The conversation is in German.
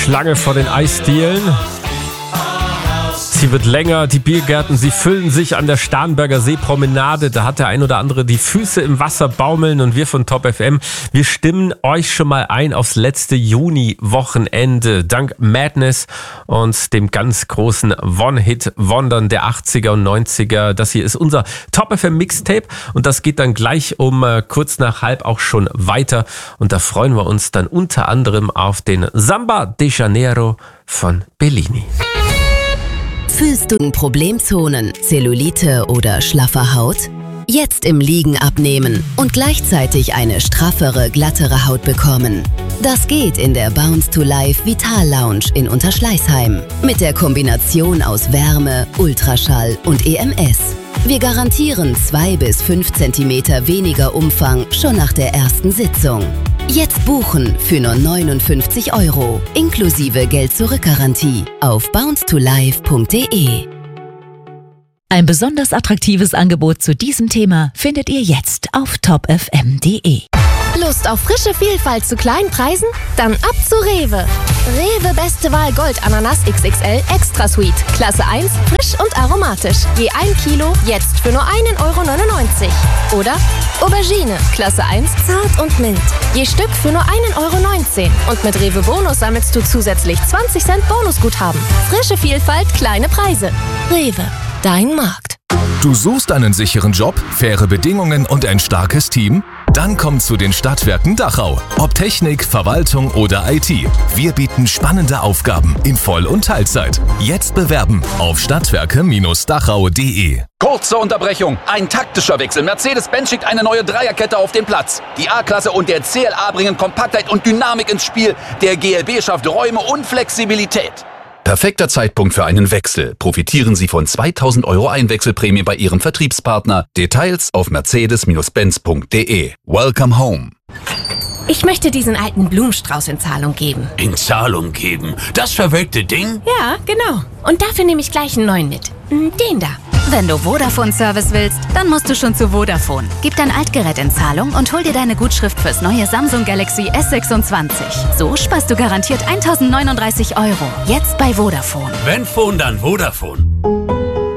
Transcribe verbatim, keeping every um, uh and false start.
Schlange vor den Eisdielen. Sie wird länger, die Biergärten, sie füllen sich an der Starnberger Seepromenade. Da hat der ein oder andere die Füße im Wasser baumeln und wir von Top F M, wir stimmen euch schon mal ein aufs letzte Juni-Wochenende. Dank Madness und dem ganz großen One-Hit-Wondern der achtziger und neunziger. Das hier ist unser Top F M Mixtape und das geht dann gleich um äh, kurz nach halb auch schon weiter. Und da freuen wir uns dann unter anderem auf den Samba de Janeiro von Bellini. Fühlst du Problemzonen, Zellulite oder schlaffe Haut? Jetzt im Liegen abnehmen und gleichzeitig eine straffere, glattere Haut bekommen. Das geht in der Bounce to Life Vital Lounge in Unterschleißheim. Mit der Kombination aus Wärme, Ultraschall und E M S. Wir garantieren zwei bis fünf Zentimeter weniger Umfang schon nach der ersten Sitzung. Jetzt buchen für nur neunundfünfzig Euro, inklusive Geld-Zurück-Garantie auf bounce to life punkt de. Ein besonders attraktives Angebot zu diesem Thema findet ihr jetzt auf top f m punkt de. Lust auf frische Vielfalt zu kleinen Preisen? Dann ab zu Rewe. Rewe Beste Wahl Gold Ananas X X L Extra Sweet. Klasse eins, frisch und aromatisch. Je ein Kilo, jetzt für nur einen Euro neunundneunzig. Oder Aubergine, Klasse eins, zart und mild. Je Stück für nur einen Euro neunzehn. Und mit Rewe Bonus sammelst du zusätzlich zwanzig Cent Bonusguthaben. Frische Vielfalt, kleine Preise. Rewe, dein Markt. Du suchst einen sicheren Job, faire Bedingungen und ein starkes Team? Dann komm zu den Stadtwerken Dachau. Ob Technik, Verwaltung oder I T. Wir bieten spannende Aufgaben in Voll- und Teilzeit. Jetzt bewerben auf stadtwerke Dachau punkt de. Kurze Unterbrechung. Ein taktischer Wechsel. Mercedes-Benz schickt eine neue Dreierkette auf den Platz. Die A-Klasse und der C L A bringen Kompaktheit und Dynamik ins Spiel. Der G L B schafft Räume und Flexibilität. Perfekter Zeitpunkt für einen Wechsel. Profitieren Sie von zweitausend Euro Einwechselprämie bei Ihrem Vertriebspartner. Details auf mercedes benz punkt de. Welcome home. Ich möchte diesen alten Blumenstrauß in Zahlung geben. In Zahlung geben? Das verwelkte Ding? Ja, genau. Und dafür nehme ich gleich einen neuen mit. Den da. Wenn du Vodafone-Service willst, dann musst du schon zu Vodafone. Gib dein Altgerät in Zahlung und hol dir deine Gutschrift fürs neue Samsung Galaxy S sechsundzwanzig. So sparst du garantiert eintausendneununddreißig Euro. Jetzt bei Vodafone. Wenn Phone, dann Vodafone.